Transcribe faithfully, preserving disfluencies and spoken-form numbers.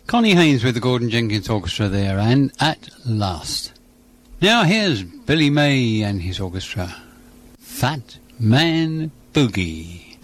Connie Haynes with the Gordon Jenkins Orchestra there, and At Last. Now here's Billy May and his orchestra. Fat Man Boogie.